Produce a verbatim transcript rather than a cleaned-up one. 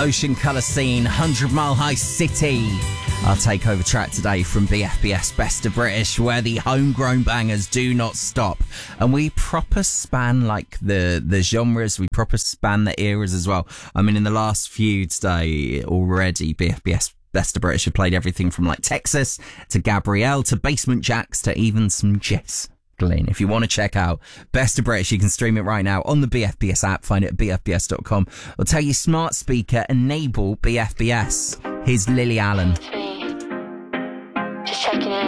Ocean Colour Scene, one hundred Mile High City. Our takeover track today from B F B S Best of British, where the homegrown bangers do not stop. And we proper span like the, the genres, we proper span the eras as well. I mean, in the last few today already, B F B S Best of British have played everything from like Texas to Gabrielle to Basement Jaxx to even some Jess Glynne. If you want to check out Best of British, you can stream it right now on the B F B S app. Find it at b f b s dot com. Or tell your smart speaker, enable B F B S. Here's Lily Allen. Just checking in.